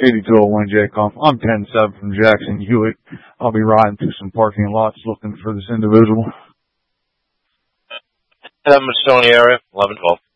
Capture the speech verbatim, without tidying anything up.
eighty two oh one Jacob. I'm ten seven from Jackson Hewitt. I'll be riding through some parking lots looking for this individual. I'm in the Stony area, eleven twelve.